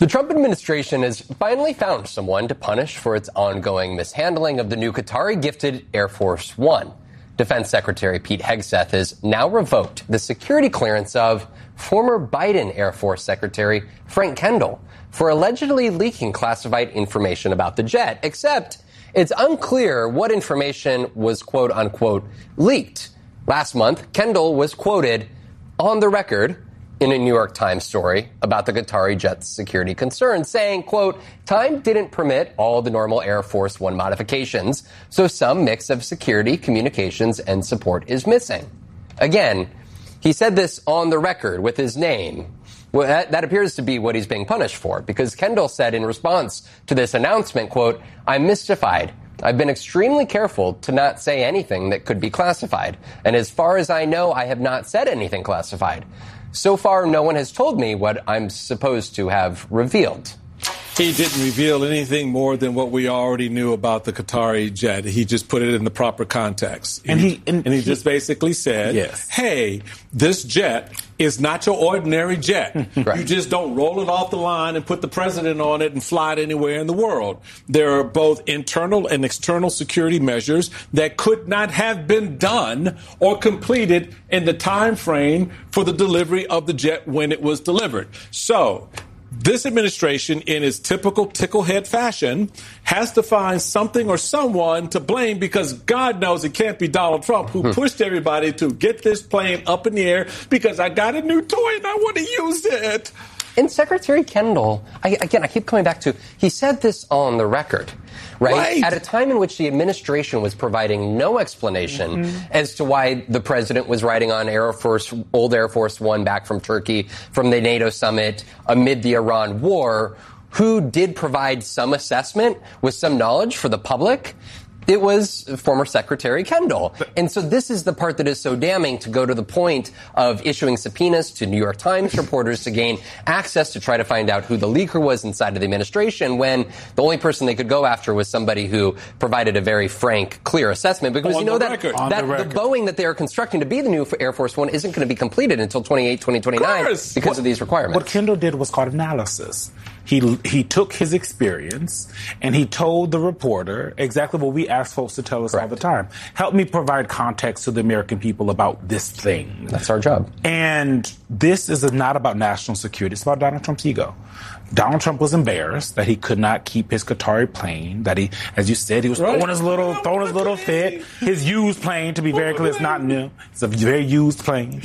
The Trump administration has finally found someone to punish for its ongoing mishandling of the new Qatari-gifted Air Force One. Defense Secretary Pete Hegseth has now revoked the security clearance of former Biden Air Force Secretary Frank Kendall for allegedly leaking classified information about the jet, except it's unclear what information was quote-unquote leaked. Last month, Kendall was quoted on the record in a New York Times story about the Qatari jet's security concerns, saying, quote, time didn't permit all the normal Air Force One modifications, so some mix of security, communications, and support is missing. Again, he said this on the record with his name. Well, that appears to be what he's being punished for, because Kendall said in response to this announcement, quote, I'm mystified. I've been extremely careful to not say anything that could be classified. And as far as I know, I have not said anything classified. So far, no one has told me what I'm supposed to have revealed. He didn't reveal anything more than what we already knew about the Qatari jet. He just put it in the proper context. And he just basically said, yes, hey, this jet is not your ordinary jet. Right. You just don't roll it off the line and put the president on it and fly it anywhere in the world. There are both internal and external security measures that could not have been done or completed in the time frame for the delivery of the jet when it was delivered. So this administration, in its typical ticklehead fashion, has to find something or someone to blame, because God knows it can't be Donald Trump, who pushed everybody to get this plane up in the air because I got a new toy and I want to use it. And Secretary Kendall, I keep coming back to, he said this on the record, right? At a time in which the administration was providing no explanation as to why the president was riding on old Air Force One back from Turkey, from the NATO summit amid the Iran war. Who did provide some assessment with some knowledge for the public? It was former Secretary Kendall. And so this is the part that is so damning, to go to the point of issuing subpoenas to New York Times reporters to gain access to try to find out who the leaker was inside of the administration, when the only person they could go after was somebody who provided a very frank, clear assessment. Because you know that the Boeing that they are constructing to be the new Air Force One isn't going to be completed until 2029 because of these requirements. What Kendall did was called analysis. He took his experience and he told the reporter exactly what we ask folks to tell us all the time. Help me provide context to the American people about this thing. That's our job. And this is not about national security. It's about Donald Trump's ego. Donald Trump was embarrassed that he could not keep his Qatari plane, that he, as you said, he was throwing his little fit. His used plane, to be very clear, it's not new. It's a very used plane.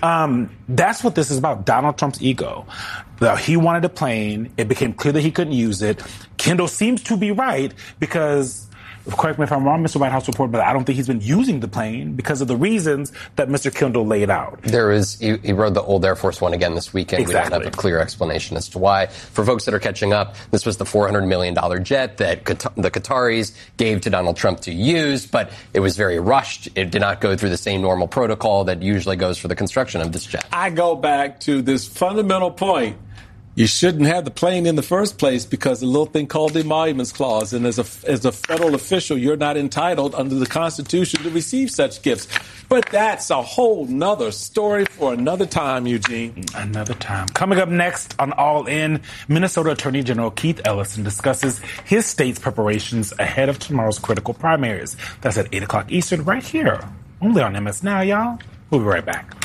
That's what this is about, Donald Trump's ego. He wanted a plane. It became clear that he couldn't use it. Kendall seems to be right, because, correct me if I'm wrong, Mr. White House report, but I don't think he's been using the plane because of the reasons that Mr. Kendall laid out. He rode the old Air Force One again this weekend. Exactly. We don't have a clear explanation as to why. For folks that are catching up, this was the $400 million jet that the Qataris gave to Donald Trump to use, but it was very rushed. It did not go through the same normal protocol that usually goes for the construction of this jet. I go back to this fundamental point. You shouldn't have the plane in the first place because of a little thing called the Emoluments Clause. And as a federal official, you're not entitled under the Constitution to receive such gifts. But that's a whole nother story for another time, Eugene. Another time. Coming up next on All In, Minnesota Attorney General Keith Ellison discusses his state's preparations ahead of tomorrow's critical primaries. That's at 8 o'clock Eastern right here, only on MS Now, y'all. We'll be right back.